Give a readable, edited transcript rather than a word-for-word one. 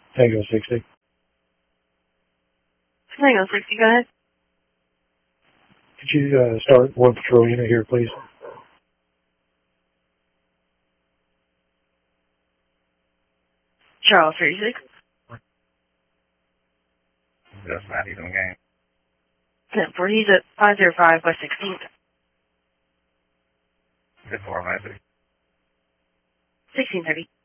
Tango 60. Tango 60, go ahead. Could you start one patrol unit here, please? Charles 36. Just not even game. 10-4, he's at 505 West 16th. Good for Magic. 1630.